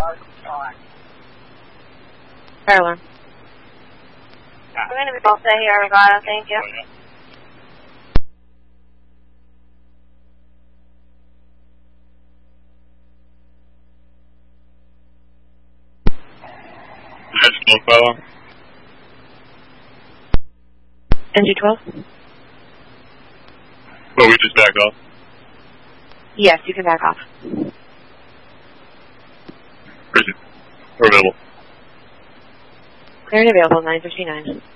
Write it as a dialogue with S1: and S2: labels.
S1: Fire alarm.
S2: We're going to be both set here, Regatta. Thank you.
S3: Fire alarm.
S1: NG12?
S3: Well, we just back off.
S1: Yes, you can back off.
S3: Where is it? We're available.
S1: Clear and available, 959.